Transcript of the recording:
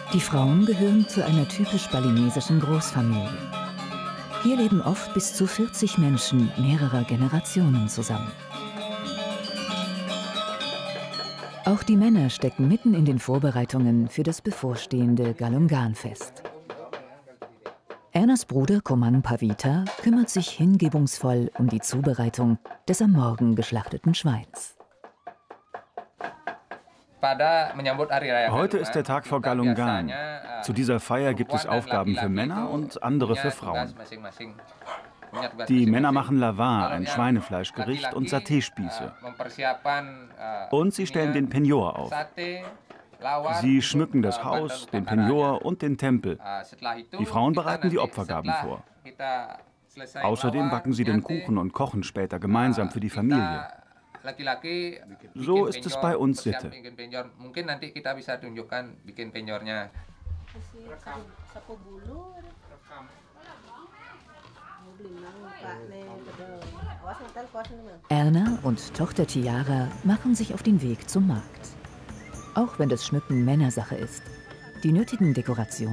Die Frauen gehören zu einer typisch balinesischen Großfamilie. Hier leben oft bis zu 40 Menschen mehrerer Generationen zusammen. Auch die Männer stecken mitten in den Vorbereitungen für das bevorstehende Galungan-Fest. Ernas Bruder Komang Pavita kümmert sich hingebungsvoll um die Zubereitung des am Morgen geschlachteten Schweins. Heute ist der Tag vor Galungan. Zu dieser Feier gibt es Aufgaben für Männer und andere für Frauen. Die Männer machen Lava, ein Schweinefleischgericht, und Saté-Spieße. Und sie stellen den Penjor auf. Sie schmücken das Haus, den Penjor und den Tempel. Die Frauen bereiten die Opfergaben vor. Außerdem backen sie den Kuchen und kochen später gemeinsam für die Familie. So ist es bei uns Sitte. Erna und Tochter Tiara machen sich auf den Weg zum Markt. Auch wenn das Schmücken Männersache ist, die nötigen Dekorationen